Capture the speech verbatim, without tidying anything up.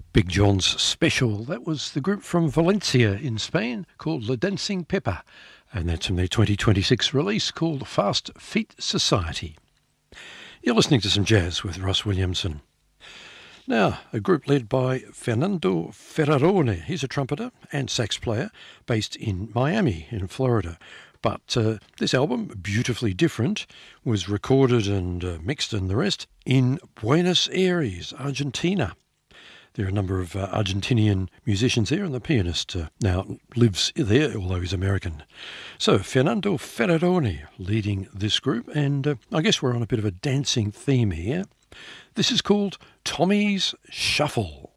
Big John's Special. That was the group from Valencia in Spain called La Dancing Pepper, and that's from their twenty twenty-six release called Fast Feet Society. You're listening to some jazz with Ross Williamson. Now, a group led by Fernando Ferrarone. He's a trumpeter and sax player based in Miami in Florida. But uh, this album, Beautifully Different, was recorded and uh, mixed and the rest in Buenos Aires, Argentina. There are a number of uh, Argentinian musicians there, and the pianist uh, now lives there, although he's American. So, Fernando Ferrarone leading this group, and uh, I guess we're on a bit of a dancing theme here. This is called Tommy's Shuffle.